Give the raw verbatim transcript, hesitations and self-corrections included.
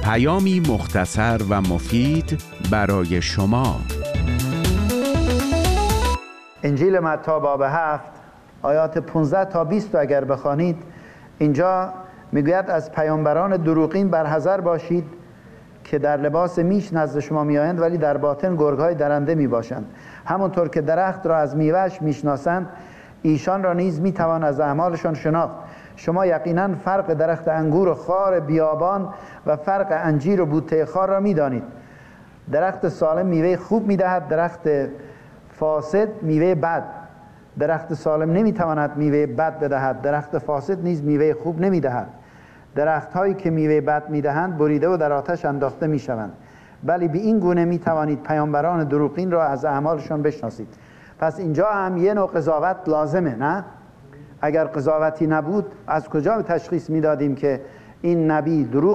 پیامی مختصر و مفید برای شما. انجیل متی باب هفت آیات پانزده تا بیست اگر بخوانید، اینجا میگوید از پیامبران دروغین برحذر باشید که در لباس میش نزد شما میآیند ولی در باطن گرگ‌های درنده میباشند. همونطور که درخت را از میوه‌اش میشناسند، ایشان را نیز میتوان از اعمالشان شناخت. شما یقینا فرق درخت انگور و خار بیابان و فرق انجیر و بوته خار را میدانید. درخت سالم میوه خوب میدهد، درخت فاسد میوه بد. درخت سالم نمیتواند میوه بد بدهد، درخت فاسد نیز میوه خوب نمیدهد. درخت هایی که میوه بد میدهند بریده و در آتش انداخته میشوند. ولی به این گونه میتوانید پیامبران دروغین را از اعمالشان بشناسید. پس اینجا هم یه نوع قضاوت لازمه، نه؟ اگر قضاوتی نبود از کجا تشخیص میدادیم که این نبی دروغ